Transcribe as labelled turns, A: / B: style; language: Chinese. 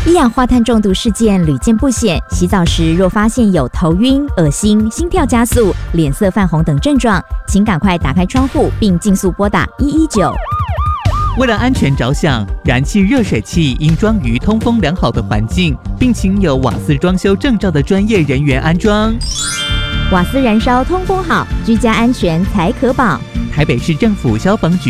A: 一氧化碳中毒事件屡见不鲜，洗澡时若发现有头晕、恶心、心跳加速、脸色泛红等症状，请赶快打开窗户并尽速拨打119。
B: 为了安全着想，燃气热水器应装于通风良好的环境，并请有瓦斯装修证照的专业人员安装。
A: 瓦斯燃烧通风好，居家安全才可保。
B: 台北市政府消防局